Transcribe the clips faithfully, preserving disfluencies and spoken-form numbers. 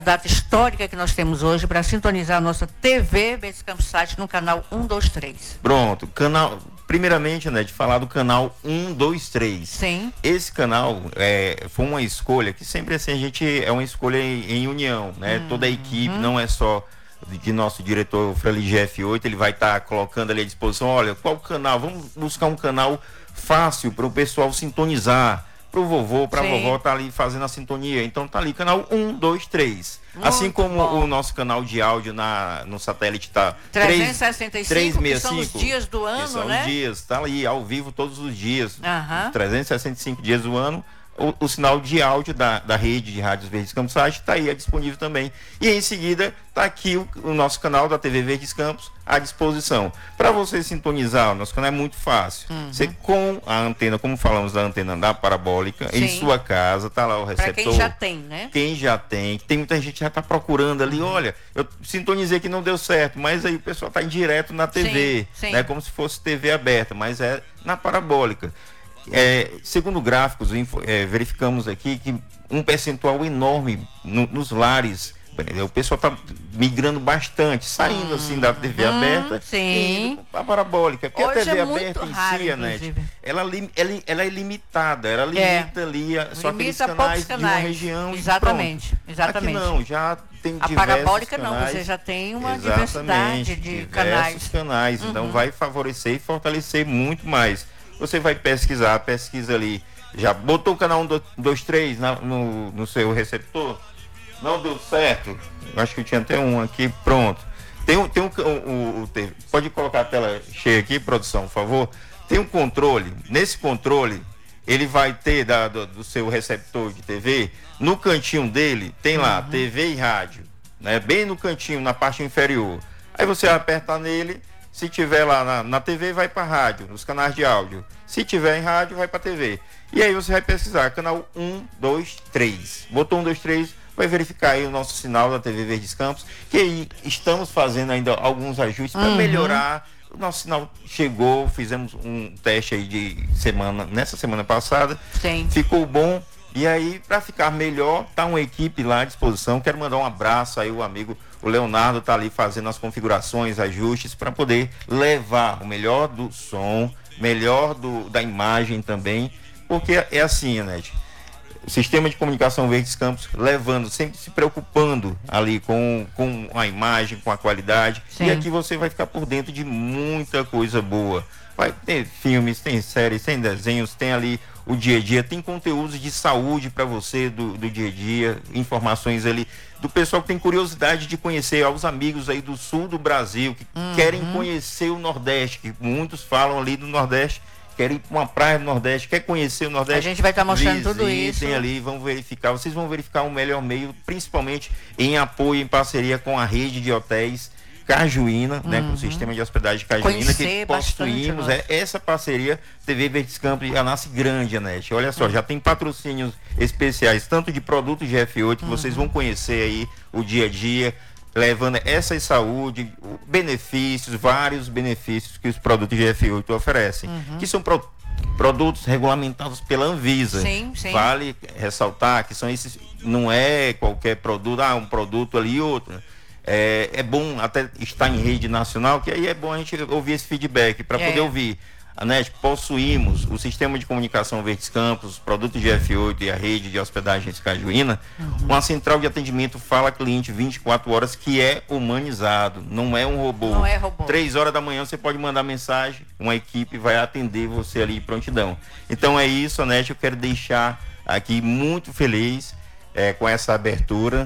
data histórica que nós temos hoje para sintonizar a nossa T V Verdes Campos Sat no canal um, dois, três. Pronto, canal... Primeiramente, né, de falar do canal um, dois, três. Sim. Esse canal é, foi uma escolha que sempre assim a gente é uma escolha em, em união, né? Hum, Toda a equipe, hum. não é só de nosso diretor Freli F oito, ele vai estar tá colocando ali à disposição, olha, qual canal? Vamos buscar um canal fácil para o pessoal sintonizar, para o vovô, para a vovó tá ali fazendo a sintonia. Então tá ali, canal um, dois, três. Muito assim como bom. O nosso canal de áudio na, no satélite tá trezentos e sessenta e cinco, que são os dias do ano, são né? Os dias, tá ali ao vivo todos os dias, uh-huh. trezentos e sessenta e cinco dias do ano. O, o sinal de áudio da, da rede de rádios Verdes Campos Sat está aí, é disponível também. E em seguida está aqui o, o nosso canal da T V Verdes Campos à disposição. Para você sintonizar, o nosso canal é muito fácil. Uhum. Você com a antena, como falamos da antena da parabólica, Sim. em sua casa, tá lá o receptor. Para quem já tem, né? Quem já tem, tem muita gente que já está procurando ali, uhum. olha, eu sintonizei que não deu certo, mas aí o pessoal está direto na T V, sim, sim. né? Como se fosse T V aberta, mas é na parabólica. É, segundo gráficos, é, verificamos aqui que um percentual enorme no, nos lares, o pessoal está migrando bastante, saindo hum, assim da T V hum, aberta sim. e indo para a parabólica, porque Hoje a T V é aberta em raro, si, né, ela, ela, ela é limitada, ela limita é. ali a, só aqueles canais, canais de uma região. Exatamente, exatamente. Aqui não, já tem a diversos parabólica canais, não, você já tem uma exatamente, diversidade de canais. canais, uhum. Então vai favorecer e fortalecer muito mais. Você vai pesquisar, pesquisa ali. Já botou o canal um, dois, três no, no seu receptor? Não deu certo? Acho que eu tinha até um aqui, pronto. Tem um, tem um, um, um, tem, pode colocar a tela cheia aqui, produção, por favor. Tem um controle. Nesse controle, ele vai ter da, do, do seu receptor de T V, no cantinho dele, tem lá uhum. T V e rádio, né? Bem no cantinho, na parte inferior. Aí você vai apertar nele. Se tiver lá na, na T V, vai para rádio, nos canais de áudio. Se tiver em rádio, vai para T V. E aí você vai pesquisar, canal um, dois, três. Botou um, dois, três, vai verificar aí o nosso sinal da T V Verdes Campos, que aí estamos fazendo ainda alguns ajustes para uhum. melhorar. O nosso sinal chegou, fizemos um teste aí de semana, nessa semana passada. Sim. Ficou bom. E aí, para ficar melhor, tá uma equipe lá à disposição. Quero mandar um abraço aí, o amigo, o Leonardo tá ali fazendo as configurações, ajustes, para poder levar o melhor do som, melhor do, da imagem também, porque é assim, né? O sistema de comunicação Verdes Campos levando, sempre se preocupando ali com, com a imagem, com a qualidade. Sim. E aqui você vai ficar por dentro de muita coisa boa. Vai ter filmes, tem séries, tem desenhos, tem ali o dia a dia, tem conteúdos de saúde para você do, do dia a dia, informações ali do pessoal que tem curiosidade de conhecer, aos amigos aí do sul do Brasil, que uhum. querem conhecer o Nordeste, que muitos falam ali do Nordeste, querem ir para uma praia do Nordeste, quer conhecer o Nordeste. A gente vai estar tá mostrando tudo isso. Tem ali, vão verificar, vocês vão verificar um melhor meio, principalmente em apoio, em parceria com a rede de hotéis Cajuína, uhum. né, com o sistema de hospedagem Cajuína, Conhecer que possuímos é, essa parceria. T V Verdes Campos já nasce grande, Anete. Olha só, uhum. já tem patrocínios especiais, tanto de produtos de F oito, que uhum. vocês vão conhecer aí o dia a dia, levando essa saúde, benefícios, vários benefícios que os produtos de F oito oferecem, uhum. que são pro, produtos regulamentados pela Anvisa. Sim, sim. Vale ressaltar que são esses, não é qualquer produto, ah, um produto ali e outro. É, é bom até estar em rede nacional, que aí é bom a gente ouvir esse feedback, para é. poder ouvir. Anete, possuímos o sistema de comunicação Verdes Campos, os produtos de F oito e a rede de hospedagens Cajuína, uhum. uma central de atendimento Fala Cliente vinte e quatro horas, que é humanizado, não é um robô. Não é robô. Três horas da manhã você pode mandar mensagem, uma equipe vai atender você ali prontidão. Então é isso, Anete, eu quero deixar aqui muito feliz é, com essa abertura.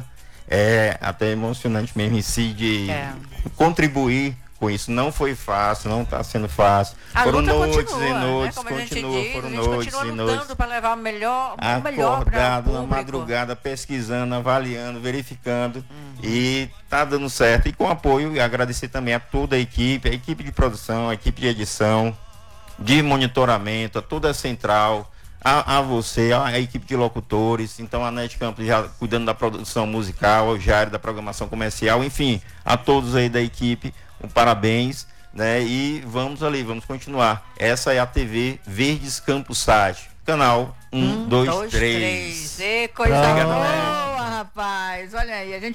É até emocionante mesmo em si de é. contribuir com isso. Não foi fácil, não está sendo fácil. A foram noites continua, e noites, né? continua, diz, foram a gente noites continua e noites. para levar o melhor, o melhor acordado na madrugada, pesquisando, avaliando, verificando uhum. e tá dando certo. E com apoio, e agradecer também a toda a equipe, a equipe de produção, a equipe de edição, de monitoramento, a toda a central. A, a você, a, a equipe de locutores, então a Net Campos já cuidando da produção musical, o Jair da programação comercial, enfim, a todos aí da equipe, um parabéns, né? E vamos ali, vamos continuar. Essa é a T V Verdes Campos Sat, canal um, dois, três. E coisa boa, rapaz. rapaz, olha aí, a gente